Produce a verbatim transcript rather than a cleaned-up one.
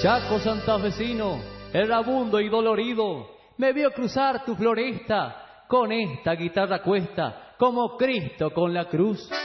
Chaco santafesino, errabundo y dolorido, me vio cruzar tu floresta con esta guitarra cuesta, como Cristo con la cruz.